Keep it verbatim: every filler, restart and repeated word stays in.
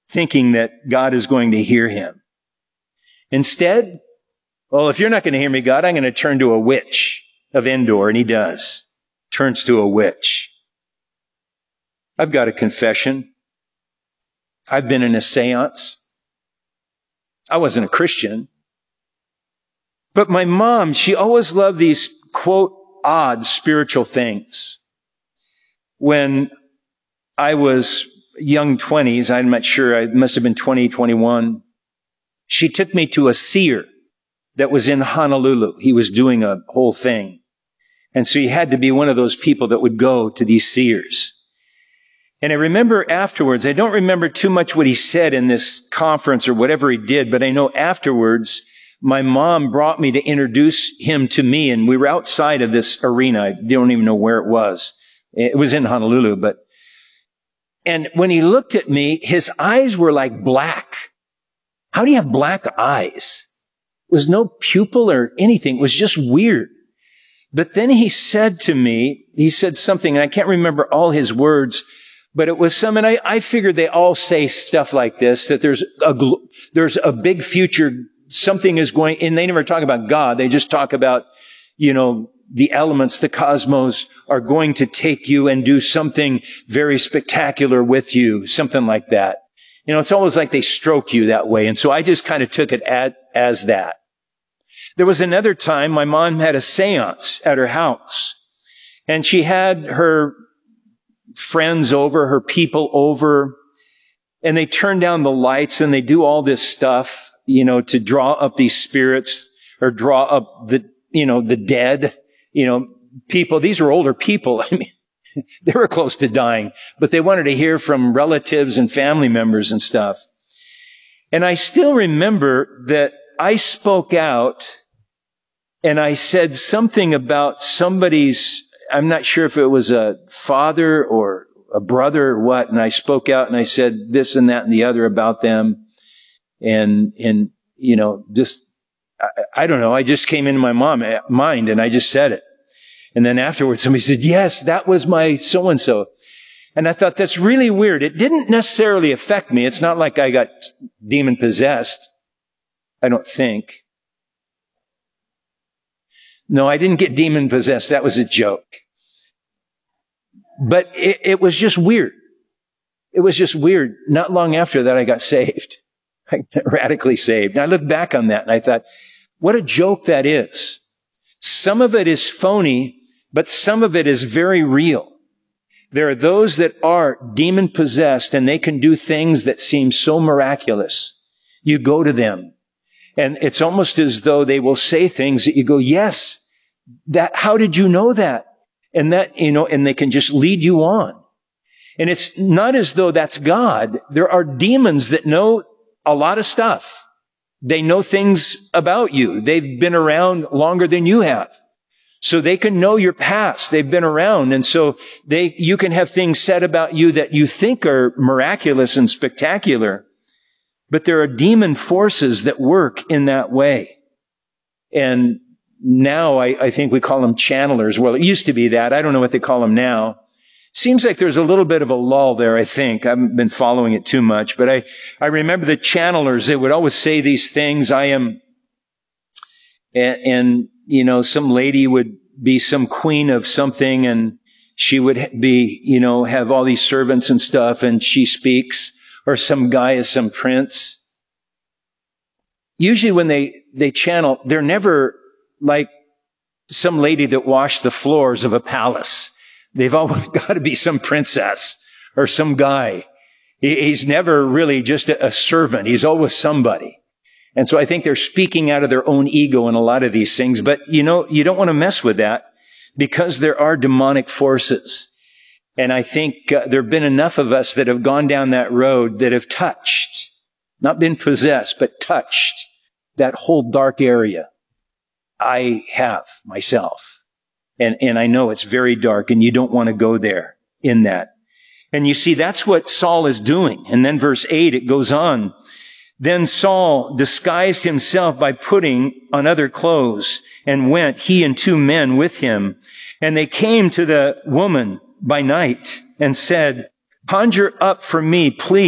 thinking that God is going to hear him. Instead, well, if you're not going to hear me, God, I'm going to turn to a witch of Endor. And he does. Turns to a witch. I've got a confession. I've been in a seance. I wasn't a Christian. But my mom, she always loved these, quote, odd spiritual things. When I was young twenties, I'm not sure, I must have been twenty, twenty-one, she took me to a seer that was in Honolulu. He was doing a whole thing. And so you had to be one of those people that would go to these seers. And I remember afterwards, I don't remember too much what he said in this conference or whatever he did, but I know afterwards, my mom brought me to introduce him to me, and we were outside of this arena. I don't even know where it was. It was in Honolulu, but, and when he looked at me, his eyes were like black. How do you have black eyes? It was no pupil or anything. It was just weird. But then he said to me, he said something, and I can't remember all his words, but it was some, and I, I figured they all say stuff like this, that there's a, there's a big future, something is going, and they never talk about God. They just talk about, you know, the elements, the cosmos are going to take you and do something very spectacular with you, something like that. You know, it's always like they stroke you that way. And so I just kind of took it at, as that. There was another time my mom had a seance at her house, and she had her friends over, her people over, and they turn down the lights and they do all this stuff, you know, to draw up these spirits or draw up the, you know, the dead, you know, people. These were older people. I mean, they were close to dying, but they wanted to hear from relatives and family members and stuff. And I still remember that I spoke out and I said something about somebody's, I'm not sure if it was a father or a brother or what, and I spoke out and I said this and that and the other about them. And, and, you know, just, I, I don't know, I just came into my mom, mind and I just said it. And then afterwards somebody said, yes, that was my so-and-so. And I thought, that's really weird. It didn't necessarily affect me. It's not like I got demon possessed. I don't think. No, I didn't get demon possessed. That was a joke. But it, it was just weird. It was just weird. Not long after that, I got saved. I got radically saved. And I look back on that and I thought, what a joke that is. Some of it is phony, but some of it is very real. There are those that are demon possessed and they can do things that seem so miraculous. You go to them and it's almost as though they will say things that you go, yes, that, how did you know that? And that, you know, and they can just lead you on. And it's not as though that's God. There are demons that know a lot of stuff. They know things about you. They've been around longer than you have. So they can know your past. They've been around. And so they, you can have things said about you that you think are miraculous and spectacular. But there are demon forces that work in that way. And now I, I think we call them channelers. Well, it used to be that. I don't know what they call them now. Seems like there's a little bit of a lull there, I think. I haven't been following it too much. But I, I remember the channelers, they would always say these things. I am, and, and you know, some lady would be some queen of something and she would be, you know, have all these servants and stuff and she speaks, or some guy is some prince. Usually when they, they channel, they're never like some lady that washed the floors of a palace. They've always got to be some princess or some guy. He's never really just a servant. He's always somebody. And so I think they're speaking out of their own ego in a lot of these things. But, you know, you don't want to mess with that because there are demonic forces. And I think uh, there have been enough of us that have gone down that road that have touched, not been possessed, but touched that whole dark area. I have myself. And, and I know it's very dark and you don't want to go there in that. And you see, that's what Saul is doing. And then verse eight, it goes on. Then Saul disguised himself by putting on other clothes and went, he and two men with him. And they came to the woman by night and said, conjure up for me, please,